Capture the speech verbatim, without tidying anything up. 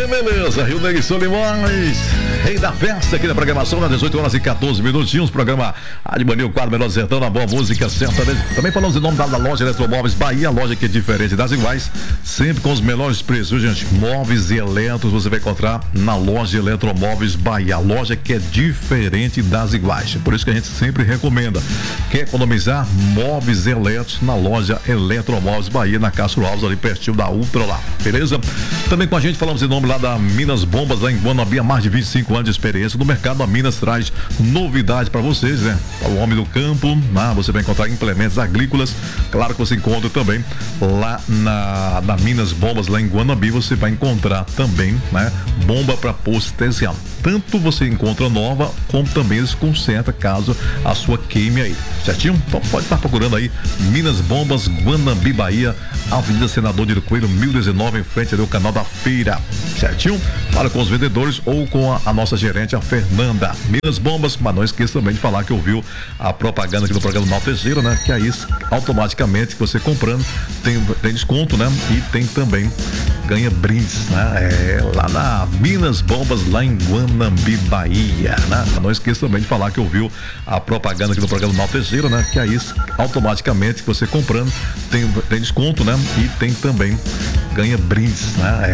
Que beleza, Rio Negro Solimões, rei da festa aqui na programação, nas dezoito horas e quatorze minutinhos, programa Admanil Quadro Menor Sertão, na boa música certa. Também falamos em nome da, da loja Eletromóveis Bahia, a loja que é diferente das iguais, sempre com os melhores preços, gente. Móveis e eletros você vai encontrar na loja Eletromóveis Bahia, a loja que é diferente das iguais. Por isso que a gente sempre recomenda. Quer economizar? Móveis e eletros na loja Eletromóveis Bahia, na Castro Alves, ali pertinho da Ultra lá, beleza? Também com a gente falamos em nome lá da Minas Bombas, lá em Guanabí, há mais de vinte e cinco anos de experiência no mercado. A Minas traz novidade para vocês, né? Para o homem do campo, né? Você vai encontrar implementos agrícolas, claro que você encontra também lá na, na Minas Bombas, lá em Guanabí, você vai encontrar também, né? Bomba para poço artesiano. Tanto você encontra nova, como também eles consertam caso a sua queime aí, certinho? Então pode estar procurando aí Minas Bombas, Guanabí, Bahia, Avenida Senador de Coelho, mil e dezenove, em frente ali ao canal da Feira, certinho? Para com os vendedores ou com a, a nossa gerente, a Fernanda. Minas Bombas, mas não esqueça também de falar que ouviu a propaganda aqui do programa Mal Teixeira, né? Que aí automaticamente você comprando tem, tem desconto, né? E tem também ganha brindes, né? É, lá na Minas Bombas, lá em Guanabí, Bahia, né? Mas não esqueça também de falar que ouviu a propaganda aqui do programa Mal Teixeira, né? Que aí automaticamente você comprando tem, tem desconto, né? E tem também ganha brindes, né? É,